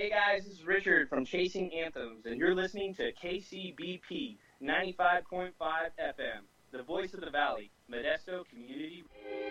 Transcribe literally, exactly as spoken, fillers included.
Hey guys, this is Richard from Chasing Anthems, and you're listening to K C B P ninety-five point five F M, the voice of the valley, Modesto Community.